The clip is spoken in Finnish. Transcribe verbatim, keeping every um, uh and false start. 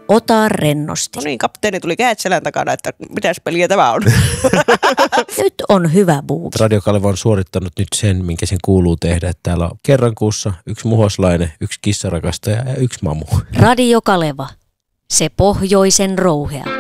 ota rennosti. No niin, kapteeni tuli kädet selän takana, että mitäs peliä tämä on. Nyt on hyvä buuki. Radio Kaleva on suorittanut nyt sen, minkä sen kuuluu tehdä. Että täällä on kerran kuussa yksi muhoslainen, yksi kissarakastaja ja yksi mamu. Radio Kaleva, se pohjoisen rouhea.